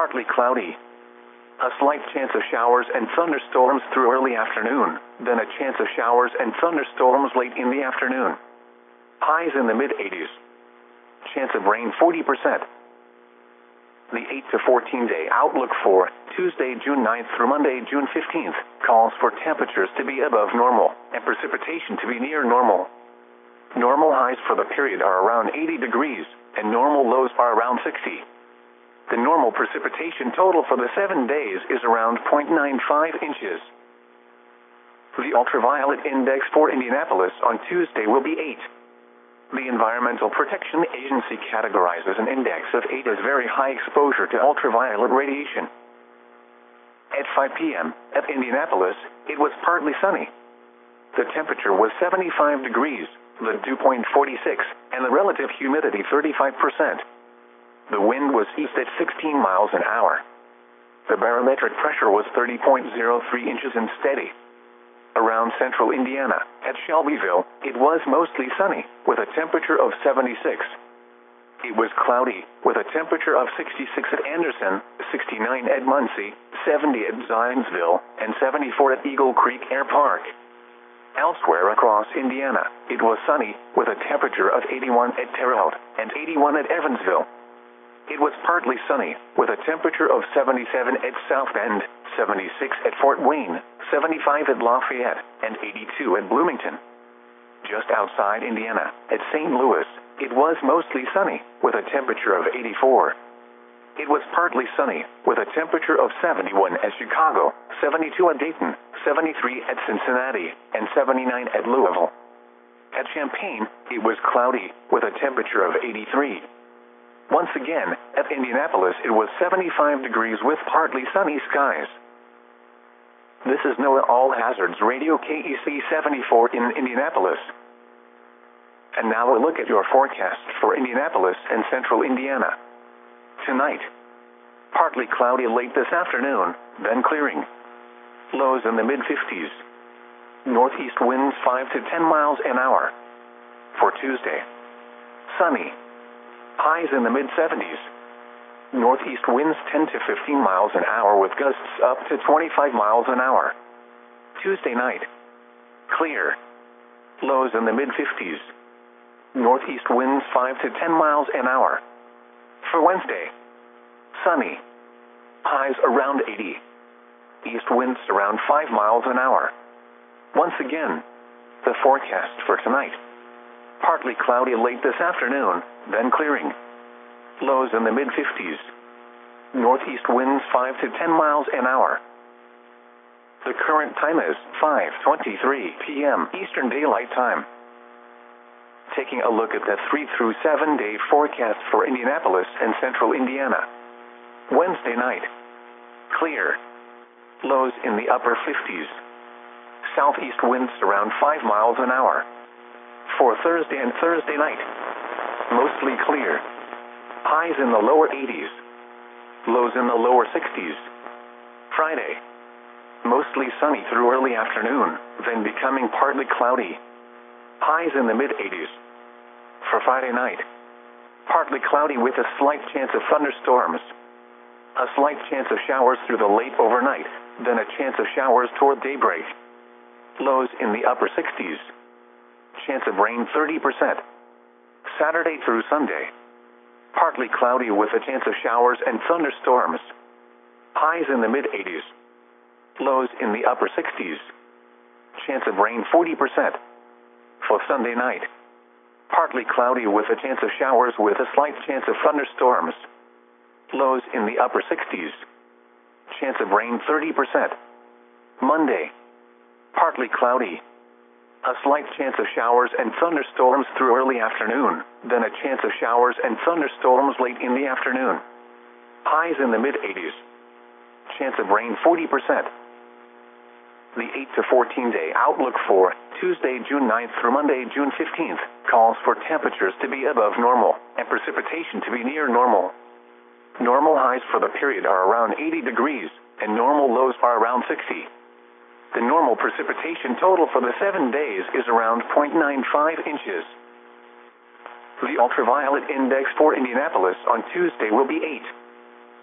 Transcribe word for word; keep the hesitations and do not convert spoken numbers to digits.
partly cloudy. A slight chance of showers and thunderstorms through early afternoon, then a chance of showers and thunderstorms late in the afternoon. Highs in the mid eighties. Chance of rain forty percent. The eight to fourteen day outlook for Tuesday, June ninth through Monday, June fifteenth, calls for temperatures to be above normal and precipitation to be near normal. Normal highs for the period are around eighty degrees, and normal lows are around sixty. The normal precipitation total for the seven days is around zero point nine five inches. The ultraviolet index for Indianapolis on Tuesday will be eight. The Environmental Protection Agency categorizes an index of eight as very high exposure to ultraviolet radiation. At five p m at Indianapolis, it was partly sunny. The temperature was seventy-five degrees, the dew point forty-six, and the relative humidity thirty-five percent. The wind was east at sixteen miles an hour. The barometric pressure was thirty point zero three inches and steady. Around central Indiana, at Shelbyville, it was mostly sunny, with a temperature of seventy-six. It was cloudy, with a temperature of sixty-six at Anderson, sixty-nine at Muncie, seventy at Zionsville, and seventy-four at Eagle Creek Air Park. Elsewhere across Indiana, it was sunny, with a temperature of eighty-one at Terre Haute, and eighty-one at Evansville. It was partly sunny, with a temperature of seventy-seven at South Bend, seventy-six at Fort Wayne, seventy-five at Lafayette, and eighty-two at Bloomington. Just outside Indiana, at Saint Louis, it was mostly sunny, with a temperature of eighty-four. It was partly sunny, with a temperature of seventy-one at Chicago, seventy-two at Dayton, seventy-three at Cincinnati, and seventy-nine at Louisville. At Champaign, it was cloudy, with a temperature of eighty-three. Once again, at Indianapolis, it was seventy-five degrees with partly sunny skies. This is NOAA All Hazards Radio K E C seventy-four in Indianapolis. And now a look at your forecast for Indianapolis and central Indiana. Tonight, partly cloudy late this afternoon, then clearing. Lows in the mid fifties. Northeast winds five to ten miles an hour. For Tuesday, sunny. Highs in the mid seventies. Northeast winds ten to fifteen miles an hour with gusts up to twenty-five miles an hour. Tuesday night, clear. Lows in the mid fifties. Northeast winds five to ten miles an hour. For Wednesday, sunny. Highs around eighty. East winds around five miles an hour. Once again, the forecast for tonight. Partly cloudy late this afternoon, then clearing. Lows in the mid fifties. Northeast winds five to ten miles an hour. The current time is five twenty-three p m Eastern Daylight Time. Taking a look at the three through seven day forecast for Indianapolis and central Indiana. Wednesday night, clear. Lows in the upper fifties. Southeast winds around five miles an hour. For Thursday and Thursday night, mostly clear. Highs in the lower eighties. Lows in the lower sixties. Friday, mostly sunny through early afternoon, then becoming partly cloudy. Highs in the mid eighties. For Friday night, partly cloudy with a slight chance of thunderstorms. A slight chance of showers through the late overnight, then a chance of showers toward daybreak. Lows in the upper sixties. Chance of rain thirty percent. Saturday through Sunday, partly cloudy with a chance of showers and thunderstorms. Highs in the mid eighties. Lows in the upper sixties. Chance of rain forty percent. For Sunday night, partly cloudy with a chance of showers with a slight chance of thunderstorms. Lows in the upper sixties. Chance of rain thirty percent. Monday, partly cloudy. A slight chance of showers and thunderstorms through early afternoon, then a chance of showers and thunderstorms late in the afternoon. Highs in the mid eighties. Chance of rain forty percent. The eight to fourteen day outlook for Tuesday, June ninth through Monday, June fifteenth, calls for temperatures to be above normal and precipitation to be near normal. Normal highs for the period are around eighty degrees, and normal lows are around sixty. The normal precipitation total for the seven days is around zero point nine five inches. The ultraviolet index for Indianapolis on Tuesday will be eight.